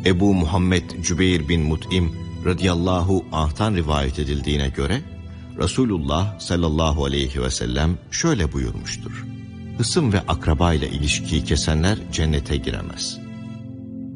Ebu Muhammed Cübeyr bin Mut'im radıyallahu anh'tan rivayet edildiğine göre Resulullah sallallahu aleyhi ve sellem şöyle buyurmuştur: Hısım ve akraba ile ilişkiyi kesenler cennete giremez.